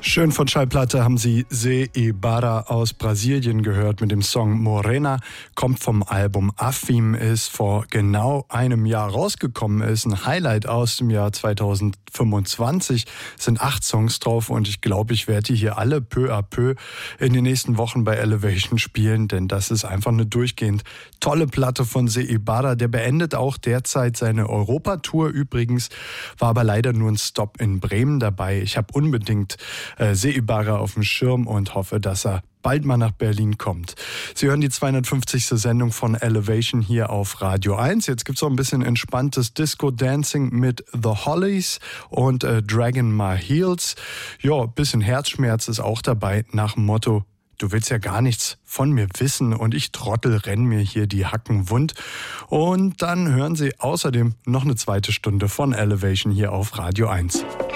Schön von Schallplatte haben Sie Zé Ibarra aus Brasilien gehört mit dem Song Morena. Kommt vom Album Afim, ist vor genau einem Jahr rausgekommen, ist ein Highlight aus dem Jahr 2025. Es sind 8 Songs drauf und ich glaube, ich werde die hier alle peu à peu in den nächsten Wochen bei Elevation spielen, denn das ist einfach eine durchgehend tolle Platte von Zé Ibarra. Der beendet auch derzeit seine Europatour übrigens, war aber leider nur ein Stop in Bremen dabei. Ich habe unbedingt Zé Ibarra auf dem Schirm und hoffe, dass er bald mal nach Berlin kommt. Sie hören die 250. Sendung von Elevation hier auf Radio 1. Jetzt gibt's auch ein bisschen entspanntes Disco-Dancing mit The Hollies und Dragging My Heels. Ja, bisschen Herzschmerz ist auch dabei nach dem Motto: Du willst ja gar nichts von mir wissen und ich Trottel renn mir hier die Hacken wund. Und dann hören Sie außerdem noch eine zweite Stunde von Elevation hier auf Radio 1.